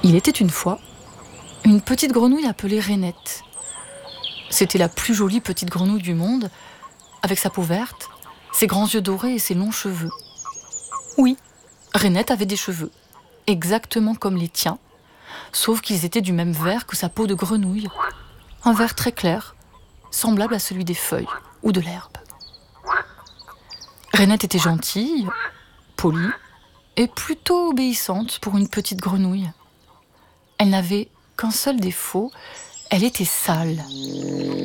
Il était une fois une petite grenouille appelée Rainette. C'était la plus jolie petite grenouille du monde, avec sa peau verte, ses grands yeux dorés et ses longs cheveux. Oui, Rainette avait des cheveux, exactement comme les tiens, sauf qu'ils étaient du même vert que sa peau de grenouille, un vert très clair, semblable à celui des feuilles ou de l'herbe. Rainette était gentille, polie et plutôt obéissante pour une petite grenouille. Elle n'avait qu'un seul défaut, elle était sale.